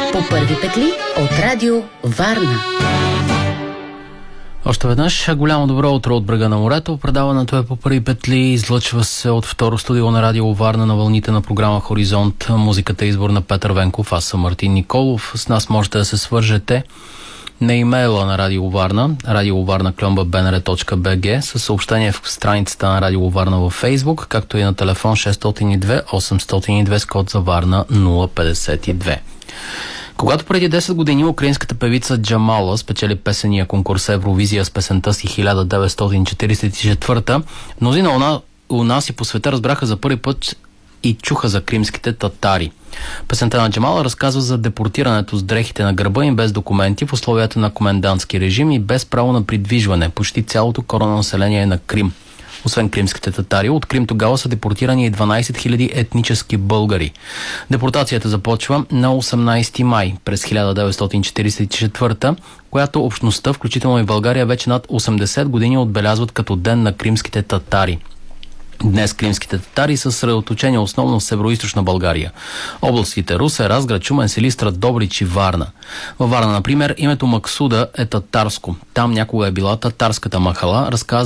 По първи петли от Радио Варна. Още веднъж голямо добро утро от брега на морето. Предаването е по първи петли. Излъчва се от второ студио на Радио Варна на вълните на програма Хоризонт. Музиката е избор на Петър Венков. Аз съм Мартин Николов. С нас можете да се свържете на имейла на Радио Варна, radiovarna@bnr.bg, със съобщение в страницата на Радио Варна във Фейсбук, както и на телефон 602-802 с код за Варна 052. Когато преди 10 години украинската певица Джамала спечели песения конкурс Евровизия с песента си 1944, мнозина у нас и по света разбраха за първи път и чуха за кримските татари. Песента на Джамала разказва за депортирането с дрехите на гърба им без документи в условията на комендантски режим и без право на придвижване. Почти цялото коренно население на Крим. Освен кримските татари, от Крим тогава са депортирани и 12 000 етнически българи. Депортацията започва на 18 май през 1944, която общността, включително и България, вече над 80 години отбелязват като Ден на кримските татари. Днес кримските татари са съсредоточени основно в североизточна България. Областите Русе, Разград, Шумен, Силистра, Добрич и Варна. Във Варна, например, името Максуда е татарско. Там някога е била татарската махала, разказва